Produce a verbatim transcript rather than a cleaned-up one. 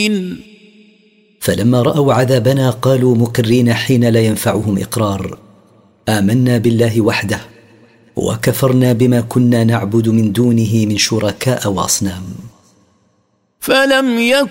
فلما رأوا عذابنا قالوا مكرين حين لا ينفعهم إقرار: آمنا بالله وحده وكفرنا بما كنا نعبد من دونه من شركاء وأصنام. فلم يكن